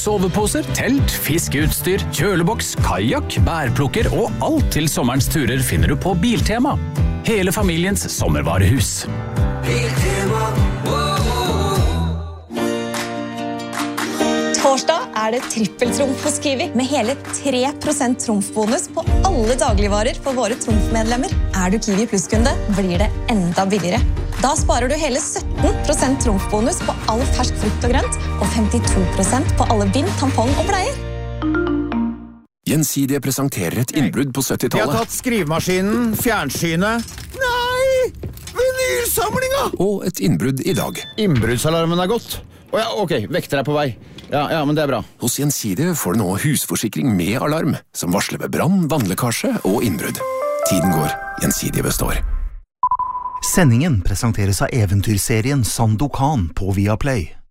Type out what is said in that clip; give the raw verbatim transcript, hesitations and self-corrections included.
soveposer, telt, fiskeutstyr, kjøleboks, kajak, bærplukker og alt til sommerens turer finner du på Biltema. Hele familiens sommervarehus. Biltema. Torsdag er det trippeltrumf hos Kiwi, med hele tre prosent trumfbonus på alle dagligvarer for våre trumfmedlemmer. Er du Kiwi Plus-kunde, blir det enda billigere. Da sparer du hele sytten prosent trumfbonus på all fersk frukt og grønt, og femtito prosent på alle bind, tampong og bleier. Gjensidige presenterer et innbrudd på syttitallet. Vi har tatt skrivemaskinen, fjernsynet. Nei! Vinylsamlinga! Og et innbrudd i dag. Innbruddsalarmen er gått. Å ja, ok, vekter er på vei. Ja, ja, men det er bra. Hos Gjensidige får du nå husforsikring med alarm, som varsler ved brann, vannlekkasje og innbrudd. Tiden går, Gjensidige består. Sendingen presenteres av eventyrserien Sandokan på Viaplay.